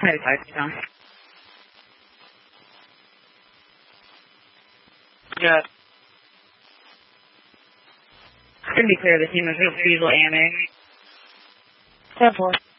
Tom. Yeah. Couldn't be clear, the team is refusal and 10-4.